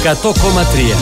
100,3.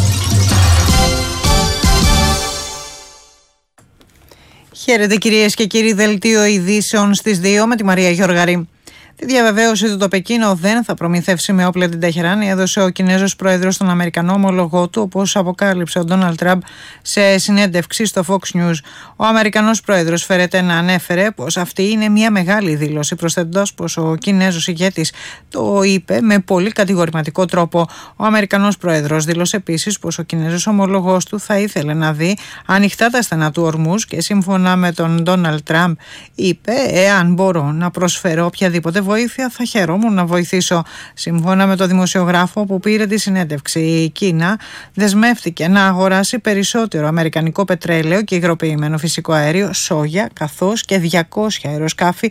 Χαίρετε κυρίες και κύριοι, δελτίο ειδήσεων στις 2 με τη Μαρία Γιώργαρη. Τη διαβεβαίωση ότι το Πεκίνο δεν θα προμηθεύσει με όπλα την Τεχεράνη έδωσε ο Κινέζος πρόεδρος στον Αμερικανό ομολογό του, όπως αποκάλυψε ο Ντόναλντ Τραμπ σε συνέντευξη στο Fox News. Ο Αμερικανός πρόεδρος φέρεται να ανέφερε πως αυτή είναι μια μεγάλη δήλωση, προσθέτοντας πως ο Κινέζος ηγέτης το είπε με πολύ κατηγορηματικό τρόπο. Ο Αμερικανός πρόεδρος δήλωσε επίσης πως ο Κινέζος ομολογός του θα ήθελε να δει ανοιχτά τα στενά του Ορμούζ και σύμφωνα με τον Ντόναλντ Τραμπ είπε: «Εάν μπορώ να προσφέρω οποιαδήποτε βοήθεια, θα χαιρόμουν να βοηθήσω». Σύμφωνα με το δημοσιογράφο που πήρε τη συνέντευξη, η Κίνα δεσμεύτηκε να αγοράσει περισσότερο αμερικανικό πετρέλαιο και υγροποιημένο φυσικό αέριο, σόγια, καθώς και 200 αεροσκάφη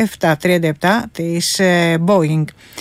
737 της Boeing.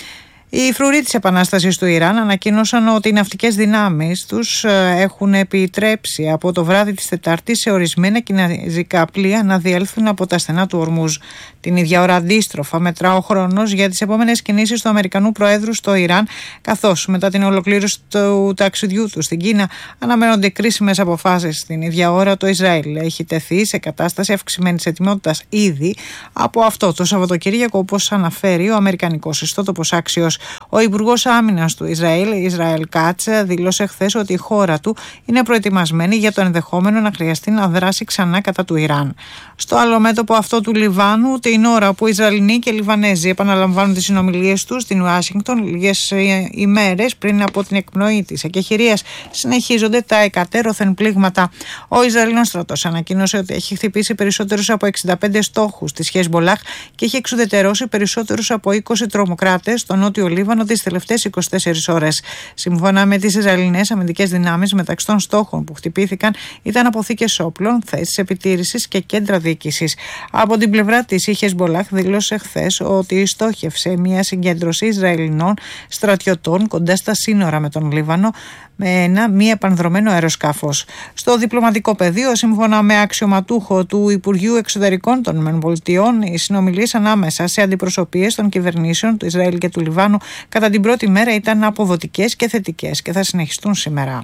Οι φρουροί της Επανάστασης του Ιράν ανακοίνωσαν ότι οι ναυτικές δυνάμεις τους έχουν επιτρέψει από το βράδυ της Τετάρτης σε ορισμένα κινέζικα πλοία να διέλθουν από τα στενά του Ορμούζ. Την ίδια ώρα αντίστροφα μετρά ο χρόνος για τις επόμενες κινήσεις του Αμερικανού Προέδρου στο Ιράν, καθώς μετά την ολοκλήρωση του ταξιδιού του στην Κίνα αναμένονται κρίσιμες αποφάσεις. Την ίδια ώρα το Ισραήλ έχει τεθεί σε κατάσταση αυξημένης ετοιμότητας ήδη από αυτό το Σαββατοκύριακο, όπως αναφέρει ο Αμερικανικός ιστότοπος Άξιος. Ο Υπουργός Άμυνας του Ισραήλ Κάτς, δήλωσε χθες ότι η χώρα του είναι προετοιμασμένη για το ενδεχόμενο να χρειαστεί να δράσει ξανά κατά του Ιράν. Στο άλλο μέτωπο αυτό του Λιβάνου, την ώρα που Ισραηλοί και Λιβανέζοι επαναλαμβάνουν τις συνομιλίες τους στην Ουάσιγκτον, λίγες ημέρες πριν από την εκπνοή της εκεχηρίας, συνεχίζονται τα εκατέρωθεν πλήγματα. Ο Ισραηλινός στρατός ανακοίνωσε ότι έχει χτυπήσει περισσότερους από 65 στόχους της Χεσμολάχ και έχει εξουδετερώσει περισσότερους από 20 τρομοκράτες στο νότιο Λίβανο τις τελευταίες 24 ώρες. Σύμφωνα με τις Ισραηλινές αμυντικές δυνάμεις, μεταξύ των στόχων που χτυπήθηκαν ήταν αποθήκες όπλων, θέσεις επιτήρησης και κέντρα διοίκησης. Από την πλευρά της, η Χεσμολάχ δήλωσε χθες ότι στόχευσε μια συγκέντρωση Ισραηλινών στρατιωτών κοντά στα σύνορα με τον Λίβανο με μη επανδρωμένο αεροσκάφος. Στο διπλωματικό πεδίο, σύμφωνα με αξιωματούχο του Υπουργείου Εξωτερικών των ΗΠΑ, οι συνομιλίες ανάμεσα σε αντιπροσωπείες των κυβερνήσεων του Ισραήλ και του Λιβάνου κατά την πρώτη μέρα ήταν αποδοτικές και θετικές και θα συνεχιστούν σήμερα.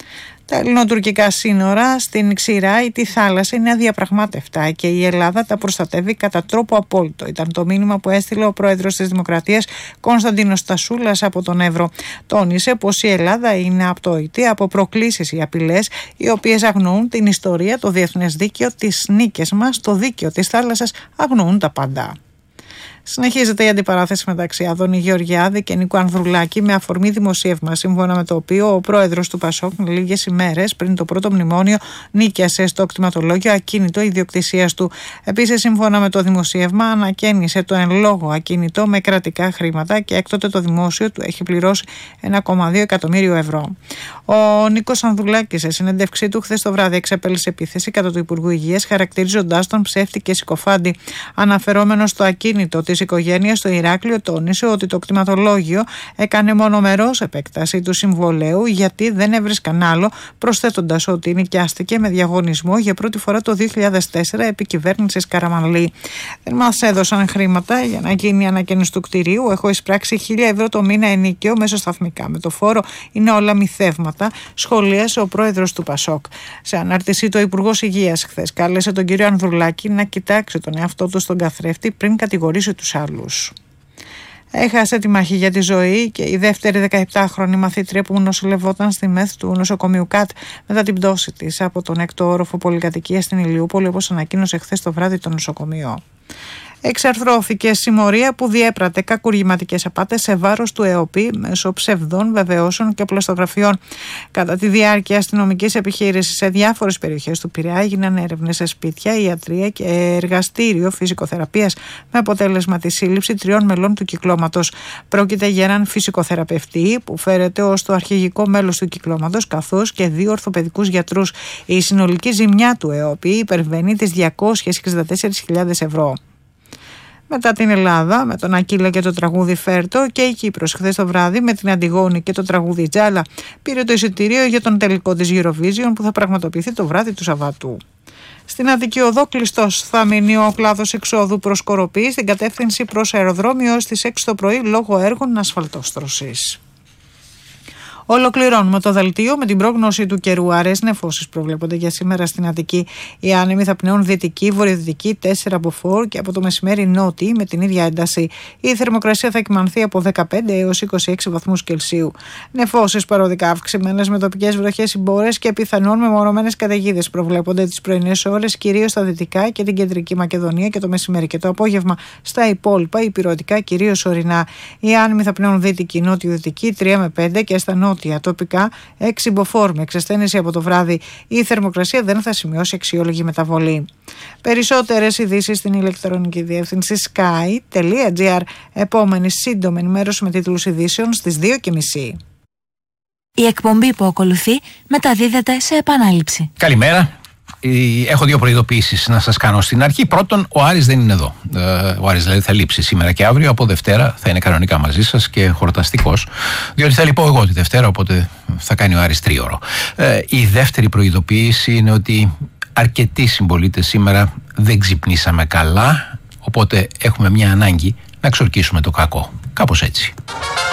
Τα ελληνοτουρκικά σύνορα στην Ξηρά ή τη θάλασσα είναι αδιαπραγμάτευτα και η Ελλάδα τα προστατεύει κατά τρόπο απόλυτο. Ήταν το μήνυμα που έστειλε ο πρόεδρος της Δημοκρατίας Κωνσταντίνος Στασούλας από τον Εύρο. Τόνισε πως η Ελλάδα είναι απτόητη από προκλήσεις ή απειλές οι οποίες αγνοούν την ιστορία, το διεθνές δίκαιο, τις νίκες μας, το δίκαιο της θάλασσας, αγνοούν τα πάντα. Συνεχίζεται η αντιπαράθεση μεταξύ Άδωνη Γεωργιάδη και Νίκου Ανδρουλάκη με αφορμή δημοσίευμα, σύμφωνα με το οποίο ο πρόεδρος του Πασόκ λίγες ημέρες πριν το πρώτο μνημόνιο νίκιασε στο κτηματολόγιο ακίνητο ιδιοκτησίας του. Επίσης, σύμφωνα με το δημοσίευμα, ανακαίνισε το εν λόγω ακίνητο με κρατικά χρήματα και έκτοτε το δημόσιο του έχει πληρώσει 1,2 εκατομμύριο ευρώ. Ο Νίκος Ανδρουλάκης, σε συνέντευξή του χθες το βράδυ, εξεπέλυσε επίθεση κατά του Υπουργού Υγείας, χαρακτηρίζοντάς τον ψεύτη και συκοφάντη. Αναφερόμενο στο ακίνητο της οικογένειας στο Ηράκλειο, τόνισε ότι το κτηματολόγιο έκανε μονομερός επέκταση του συμβολέου γιατί δεν έβρισκαν άλλο, προσθέτοντας ότι νοικιάστηκε με διαγωνισμό για πρώτη φορά το 2004 επί κυβέρνησης Καραμανλή. Δεν μας έδωσαν χρήματα για να γίνει η ανακαίνιση του κτηρίου. Έχω εισπράξει 1.000 ευρώ το μήνα ενίκαιο μέσω σταθμικά. Με το φόρο είναι όλα μυθεύματα, σχολίασε ο πρόεδρος του Πασόκ. Σε ανάρτησή του, ο Υπουργός Υγείας χθες κάλεσε τον κύριο Ανδρουλάκη να κοιτάξει τον εαυτό του στον καθρέφτη πριν κατηγορήσει τους άλλους. Έχασε τη μάχη για τη ζωή και η δεύτερη 17χρονη μαθήτρια που νοσηλευόταν στη ΜΕΘ του νοσοκομείου ΚΑΤ μετά την πτώση της από τον 6ο όροφο πολυκατοικίας στην Ηλιούπολη, όπως ανακοίνωσε χθες το βράδυ το νοσοκομείο. Εξαρθρώθηκε συμμορία που διέπρατε κακουργηματικές απάτες σε βάρος του ΕΟΠΗ μέσω ψευδών βεβαιώσεων και πλαστογραφιών. Κατά τη διάρκεια αστυνομικής επιχείρησης σε διάφορες περιοχές του Πειραιά έγιναν έρευνες σε σπίτια, ιατρία και εργαστήριο φυσικοθεραπείας με αποτέλεσμα τη σύλληψη 3 μελών του κυκλώματος. Πρόκειται για έναν φυσικοθεραπευτή που φέρεται ως το αρχηγικό μέλος του κυκλώματος, καθώς και 2 ορθοπαιδικούς γιατρούς. Η συνολική ζημιά του ΕΟΠΗ υπερβαίνει τις 264.000 ευρώ. Μετά την Ελλάδα με τον Ακύλα και το τραγούδι Φέρτο και η Κύπρος χθες το βράδυ με την Αντιγόνη και το τραγούδι Τζάλα πήρε το εισιτήριο για τον τελικό της Eurovision που θα πραγματοποιηθεί το βράδυ του Σαββάτου. Στην Αττική Οδό κλειστός θα μείνει ο κλάδος εξόδου προς Κοροπή στην κατεύθυνση προς αεροδρόμιο ως τις 6 το πρωί λόγω έργων ασφαλτόστρωσης. Ολοκληρώνουμε το δελτίο με την πρόγνωση του καιρού. Αραιές νεφώσεις προβλέπονται για σήμερα στην Αττική. Οι άνεμοι θα πνέουν δυτική, βορειοδυτική 4 από 4 και από το μεσημέρι νότιοι με την ίδια ένταση. Η θερμοκρασία θα κυμανθεί από 15 έως 26 βαθμούς Κελσίου. Νεφώσεις παροδικά αυξημένες με τοπικές βροχές ή μπόρες και πιθανόν μεμονωμένες καταιγίδες προβλέπονται τις πρωινές ώρες, κυρίως στα δυτικά και την κεντρική Μακεδονία και το μεσημέρι και το απόγευμα στα υπόλοιπα υπηρετικά, κυρίως ορεινά. Οι άνεμοι θα πνέουν δυτική, νότιο-δυτική 3 με 5 και στα νότια τοπικά 6 μποφόρ με εξασθένηση από το βράδυ. Η θερμοκρασία δεν θα σημειώσει αξιόλογη μεταβολή. Περισσότερες ειδήσεις στην ηλεκτρονική διεύθυνση sky.gr. Επόμενη σύντομη ενημέρωση με τίτλους ειδήσεων στις 2:30. Η εκπομπή που ακολουθεί μεταδίδεται σε επανάληψη. Καλημέρα. Έχω δύο προειδοποιήσεις να σας κάνω στην αρχή. Πρώτον, ο Άρης δεν είναι εδώ. Ο Άρης δηλαδή θα λείψει σήμερα και αύριο. Από Δευτέρα θα είναι κανονικά μαζί σας και χορταστικός. Διότι θα λείπω εγώ τη Δευτέρα, οπότε θα κάνει ο Άρης τρίωρο. Η δεύτερη προειδοποίηση είναι ότι αρκετοί συμπολίτες σήμερα δεν ξυπνήσαμε καλά. Οπότε έχουμε μια ανάγκη να ξορκίσουμε το κακό. Κάπως έτσι.